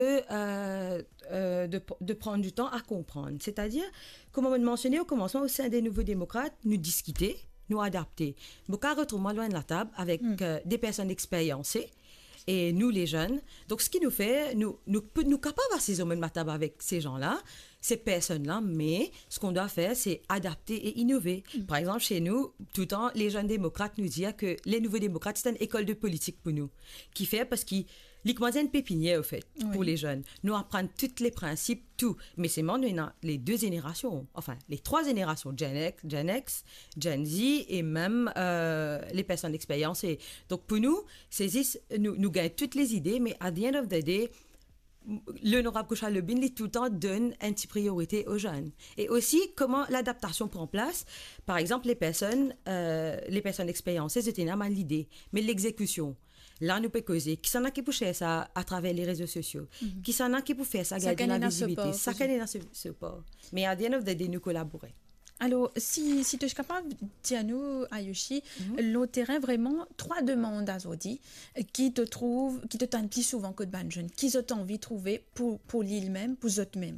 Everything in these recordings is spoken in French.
de prendre du temps à comprendre. C'est-à-dire, comme on mentionné au commencement, au sein des Nouveaux démocrates, nous discuter, nous adapter. Beaucoup retrouver loin de la table avec des personnes expériencées et nous les jeunes. Donc ce qui nous fait, nous capables d'asseoir même la table avec ces gens-là, ces personnes-là, mais ce qu'on doit faire, c'est adapter et innover. Par exemple, chez nous, tout le temps, les jeunes démocrates nous disent que les Nouveaux démocrates, c'est une école de politique pour nous. Qui fait parce qu'ils commencent une pépinière, au fait, pour les jeunes. Nous apprendre tous les principes, tout. Mais c'est maintenant les deux générations, enfin, les trois générations, Gen X, Gen Z et même les personnes d'expérience. Et donc, pour nous, nous gagnons toutes les idées, mais à the end of the day, l'honorable Kuchal Lubin, tout le temps donne une petite priorité aux jeunes. Et aussi, comment l'adaptation prend place. Par exemple, les personnes expériencées, c'était une mal l'idée. Mais l'exécution, là, nous peut causer. Qui s'en a qui pour faire ça à travers les réseaux sociaux? Qui s'en a qui pour faire ça, garder la visibilité? Ça, qu'elle est dans ce support. Mais à the end of the day, nous collaborer. Alors, si tu es capable de dire nous, Ayushi, le terrain vraiment, 3 demandes à Zodi qui te tendent plus souvent que de bonnes jeunes, qui ont envie de trouver pour l'île même, pour eux mêmes.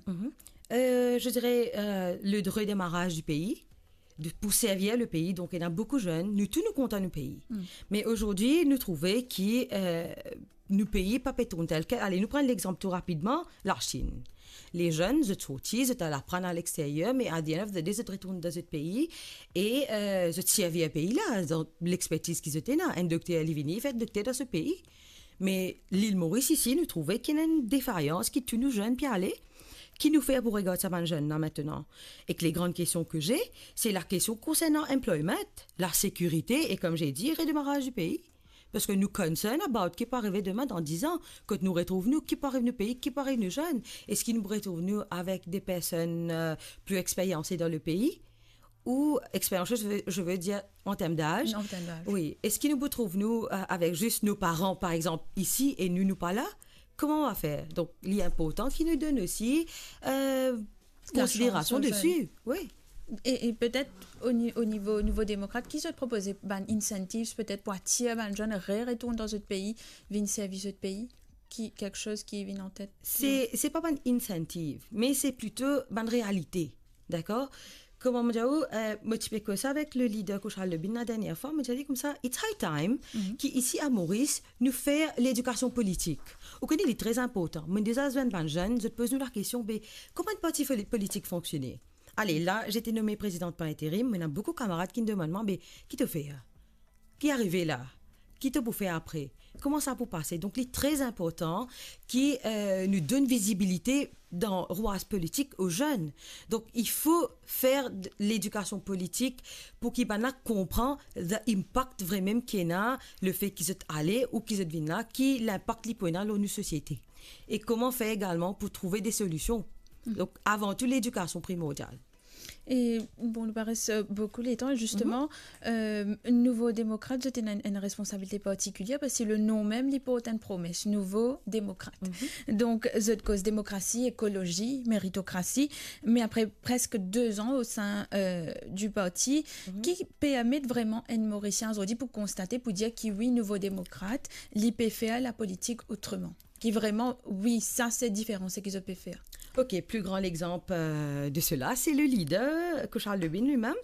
Je dirais le redémarrage du pays. Pour servir le pays, donc il y a beaucoup de jeunes, nous tous nous comptons nos pays. Mais aujourd'hui, nous trouvons que nous pays pas pétons tel quel. Allez, nous prenons l'exemple tout rapidement, la Chine. Les jeunes, ils sont sortis, ils sont allés apprendre à l'extérieur, mais à the end of the day, ils retournent dans ce pays et ils servent le pays là, dans l'expertise qu'ils ont là. Un docteur est venu, il fait docteur dans ce pays. Mais l'île Maurice ici, nous trouvons qu'il y a une défaillance qui tue nous jeunes puis aller. Qui nous fait pour regarder ça jeune là maintenant. Et que les grandes questions que j'ai, c'est la question concernant l'employment, la sécurité et comme j'ai dit, le redémarrage du pays. Parce que nous concernons about qui peut arriver demain dans 10 ans, quand nous retrouvons nous, qui peut arriver nos pays, qui peut arriver nos jeunes. Est-ce qu'ils nous retrouvent nous avec des personnes plus expérimentées dans le pays ou expérimentées, je veux dire en termes d'âge. En termes d'âge. Oui. Est-ce qu'ils nous retrouvent nous avec juste nos parents, par exemple, ici et nous pas là? Comment on va faire? Donc, il est important qu'il nous donne aussi considération dessus. Oui. Et peut-être au niveau Nouveau démocrate, qui se proposer des incentives peut-être pour attirer les jeunes retourner dans ce pays, venir servir ce pays? Quelque chose qui vient en tête? C'est pas une incentive, mais c'est plutôt une réalité. D'accord? Comme on m'a dit, moi, ça avec le leader Kuchal Lubin la dernière fois, m'a dit comme ça, it's high time qu'ici à Maurice, nous fassions l'éducation politique. Au Canada, il est très important. Mais déjà, les jeunes, je te pose la question, comment un parti politique fonctionne? Allez, là, j'étais nommée présidente par intérim, mais il y a beaucoup de camarades qui me demandent, qui te fait? Qui est arrivé là? Qui te bouffait après? Comment ça peut passer? Donc, il est très important qui nous donne visibilité dans le rouage politique aux jeunes. Donc, il faut faire l'éducation politique pour qu'ils comprennent l'impact vraiment qu'il y a, le fait qu'ils soient allés ou qu'ils soient venus là, qui l'impact qu'il y a dans nos sociétés. Et comment faire également pour trouver des solutions. Donc, avant tout, l'éducation primordiale. Et bon, nous paraît beaucoup les temps, et justement, Nouveau démocrate, c'était une responsabilité particulière parce que le nom même, il porte une promesse, Nouveau démocrate. Donc, cette cause démocratie, écologie, méritocratie, mais après presque 2 ans au sein du parti, qui permet vraiment un Mauricien aujourd'hui pour constater, pour dire que oui, Nouveau démocrate, l'IP fait la politique autrement. Qui vraiment, oui, ça c'est différent, c'est qu'ils peuvent faire. Ok, plus grand exemple de cela, c'est le leader, Kuchal Lubin lui-même.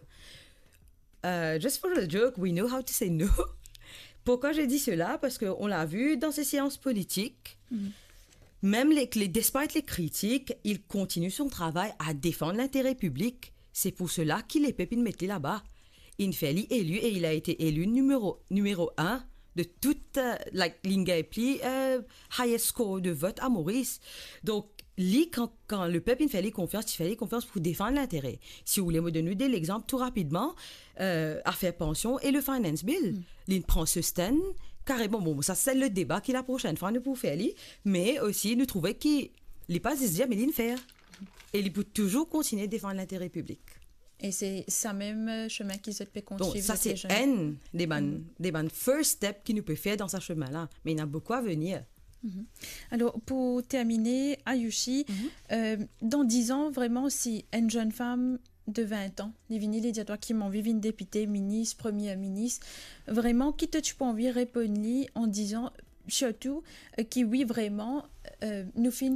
Just for a joke, we know how to say no. Pourquoi j'ai dit cela? Parce qu'on l'a vu dans ses séances politiques. Même despite les critiques, il continue son travail à défendre l'intérêt public. C'est pour cela qu'il est pépine mettre là-bas. Il fait élu et il a été élu numéro 1 de toute l'ingapli highest score de vote à Maurice. Donc, quand le peuple il fait confiance pour défendre l'intérêt. Si vous voulez me donner l'exemple tout rapidement, affaire pension et le finance bill. Il prend ce stand, carrément, bon, ça c'est le débat qui la prochaine fois nous pouvons faire, mais aussi nous trouvons qu'il n'est pas de se dire, mais il faire. Et il peut toujours continuer de défendre l'intérêt public. Et c'est ça même chemin qui se peut continuer. Donc, ça, c'est un des first steps qu'il nous peut faire dans ce chemin-là. Mais il y a beaucoup à venir. Alors, pour terminer, Ayushi, dans 10 ans, vraiment, si une jeune femme de 20 ans, les vinyles, les toi qui m'envie une députée, ministre, premier ministre, vraiment, qui tu peux envie répondre en disant surtout qui oui, vraiment, nous finissons